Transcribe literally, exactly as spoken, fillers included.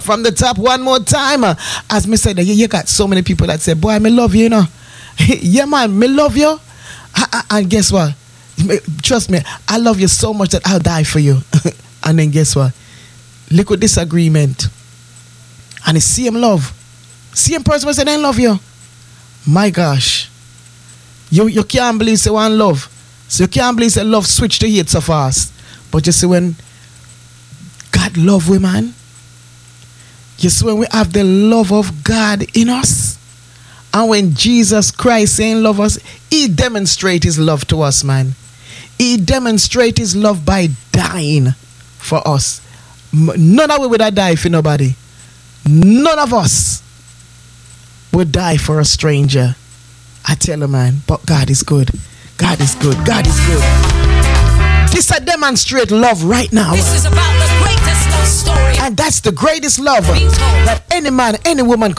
from the top one more time. Uh, as me said, you, you got so many people that say, boy, me love you, you know. Yeah, man, me love you. And guess what? Trust me, I love you so much that I'll die for you. And then guess what? Little disagreement. And it's same love. Same person will say they love you. My gosh. You you can't believe say one love. So you can't believe say love switch to hate so fast. But you see when God love we, man. You see when we have the love of God in us. And when Jesus Christ saying love us, he demonstrate his love to us, man. He demonstrate his love by dying for us. None of we would have died for nobody. None of us would die for a stranger. I tell you, man, but God is good. God is good. God is good. This I demonstrate love right now. This is about the greatest love story. And that's the greatest love that any man, any woman could